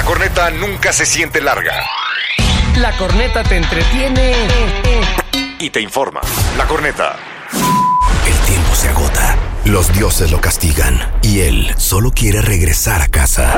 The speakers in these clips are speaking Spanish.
corneta nunca se siente larga. La corneta te entretiene y te informa. La corneta. El tiempo se agota. Los dioses lo castigan y él solo quiere regresar a casa.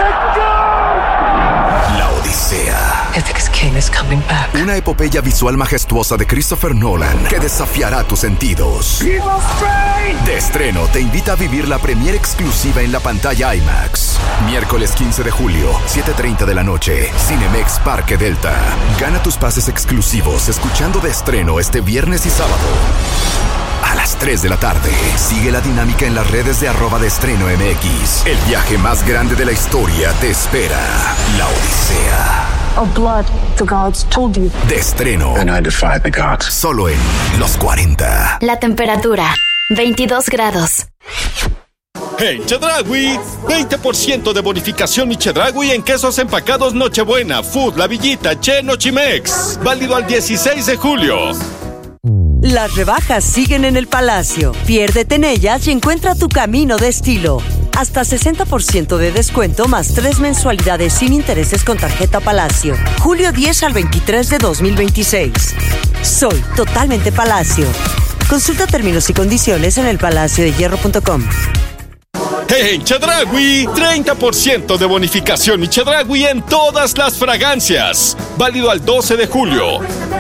La Odisea. Ithacus King is coming back. Una epopeya visual majestuosa de Christopher Nolan que desafiará tus sentidos. De estreno te invita a vivir la premiere exclusiva en la pantalla IMAX. Miércoles 15 de julio, 7:30 de la noche, Cinemex Parque Delta. Gana tus pases exclusivos escuchando De Estreno este viernes y sábado. A las 3 de la tarde, sigue la dinámica en las redes de @deestreno.mx. El viaje más grande de la historia te espera. La Odisea. Of blood, the gods told you. De Estreno. And I defied the gods. Solo en Los 40. La temperatura, 22 grados. En Chedraui, 20% de bonificación y Chedraui en quesos empacados Nochebuena, Food, La Villita, Che, Nochimex. Válido al 16 de julio. Las rebajas siguen en el Palacio. Piérdete en ellas y encuentra tu camino de estilo. Hasta 60% de descuento más 3 mensualidades sin intereses con tarjeta Palacio. Julio 10 al 23 de 2026. Soy totalmente Palacio. Consulta términos y condiciones en elpalaciodehierro.com. En Chedraui, 30% de bonificación y Chedraui en todas las fragancias. Válido al 12 de julio.